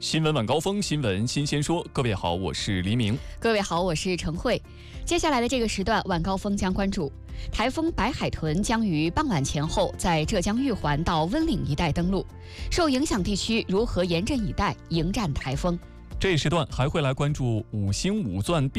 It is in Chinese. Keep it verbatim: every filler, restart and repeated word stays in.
新闻晚高峰，新闻新鲜说。各位好，我是黎明。 各位好，我是陈慧。接下来的这个时段，晚高峰将关注台风白海豚将于傍晚前后在浙江玉环到温岭一带登陆，受影响地区如何严阵以待，迎战台风。 这一时段还会来关注五星五钻